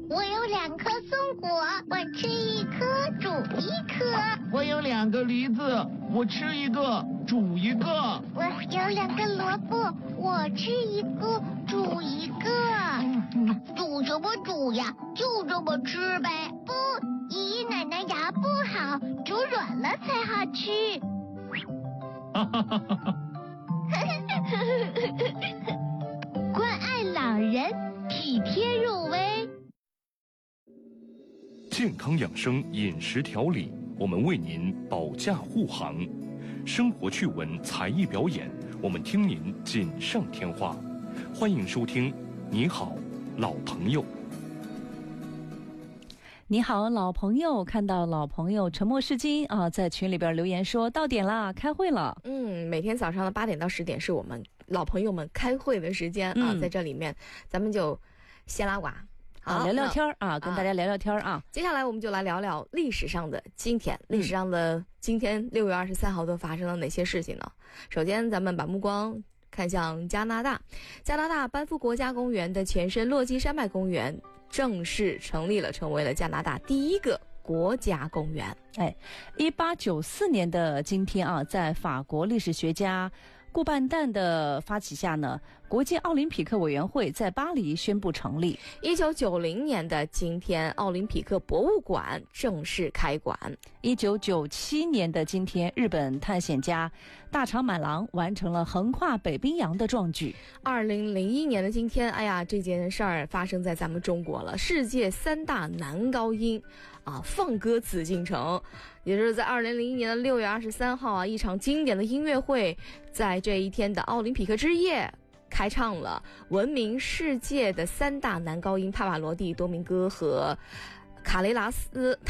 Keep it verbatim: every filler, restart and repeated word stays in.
我有两颗松果，我吃一颗，煮一颗。 我有两个梨子，我吃一个，煮一个。 我有两个萝卜，我吃一个，煮一个。嗯、煮什么煮呀？就这么吃呗。不，爷爷奶奶牙不好，煮软了才好吃。 哈哈哈哈哈。 关爱老人，体贴入微。 健康养生饮食调理，我们为您保驾护航；生活趣闻、才艺表演，我们听您锦上添花。欢迎收听《你好，老朋友》。 你好，老朋友，看到老朋友沉默是金啊，在群里边留言说到点啦，开会了。 嗯，每天早上的八点到十点是我们老朋友们开会的时间啊，嗯、在这里面咱们就先拉呱。 好，聊聊天啊，跟大家聊聊天啊。 接下来我们就来聊聊历史上的今天，历史上的今天六月二十三号都发生了哪些事情呢？首先，咱们把目光看向加拿大，加拿大班夫国家公园的前身落基山脉公园正式成立了，成为了加拿大第一个国家公园。 哎，一八九四年的今天啊，在法国历史学家顾半旦的发起下呢，国际奥林匹克委员会在巴黎宣布成立。 一九九零年的今天，奥林匹克博物馆正式开馆。 一九九七年的今天，日本探险家大长满郎完成了横跨北冰洋的壮举。 二零零一年的今天，哎呀，这件事儿发生在咱们中国了，世界三大男高音啊放歌紫禁城。也就是在二零零一年的六月二十三号啊，一场经典的音乐会在这一天的奥林匹克之夜开唱了，闻名世界的三大男高音帕瓦罗蒂、多明戈和卡雷拉斯